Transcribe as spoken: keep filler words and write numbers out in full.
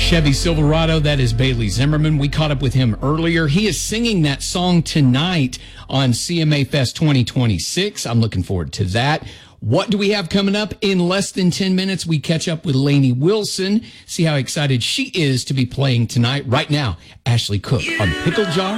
Chevy Silverado. That is Bailey Zimmerman. We caught up with him earlier. He is singing that song tonight on C M A Fest twenty twenty-six. I'm looking forward to that. What do we have coming up? In less than ten minutes, we catch up with Lainey Wilson, see how excited she is to be playing tonight. Right now, Ashley Cook on Pickle Jar